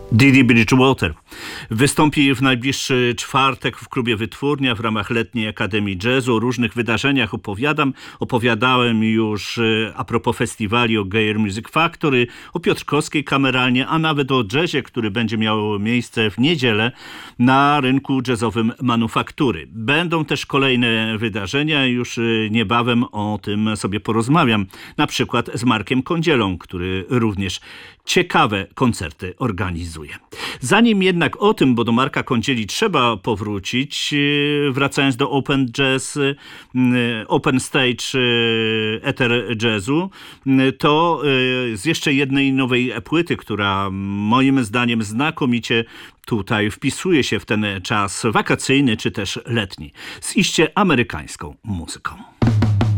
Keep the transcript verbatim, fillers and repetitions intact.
Didi Bridgewater wystąpi w najbliższy czwartek w klubie Wytwórnia w ramach Letniej Akademii Jazzu. O różnych wydarzeniach opowiadam. Opowiadałem już a propos festiwali o Geir Music Factory, o Piotrkowskiej kameralnie, a nawet o jazzie, który będzie miał miejsce w niedzielę na rynku jazzowym Manufaktury. Będą też kolejne wydarzenia. Już niebawem o tym sobie porozmawiam. Na przykład z Markiem Kądzielą, który również ciekawe koncerty organizuje. Zanim jednak o tym, bo do Marka Kądzieli trzeba powrócić, wracając do Open Jazz, Open Stage Ether Jazzu, to z jeszcze jednej nowej płyty, która moim zdaniem znakomicie tutaj wpisuje się w ten czas wakacyjny czy też letni, z iście amerykańską muzyką.